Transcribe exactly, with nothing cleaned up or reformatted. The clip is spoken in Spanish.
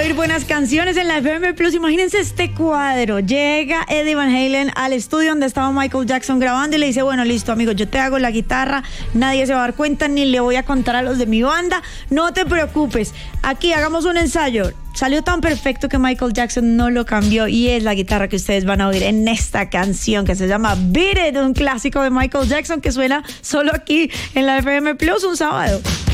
oír buenas canciones en la F M Plus. Imagínense este cuadro. Llega Eddie Van Halen al estudio donde estaba Michael Jackson grabando y le dice, bueno, listo, amigo, yo te hago la guitarra, nadie se va a dar cuenta ni le voy a contar a los de mi banda. No te preocupes, aquí hagamos un ensayo. Salió tan perfecto que Michael Jackson no lo cambió y es la guitarra que ustedes van a oír en esta canción que se llama Beat It, un clásico de Michael Jackson que suena solo aquí en la F M Plus un sábado.